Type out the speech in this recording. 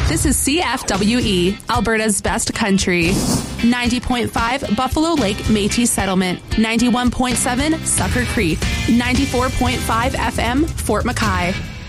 This is CFWE, Alberta's best country. 90.5 Buffalo Lake Métis Settlement. 91.7 Sucker Creek. 94.5 FM Fort McKay.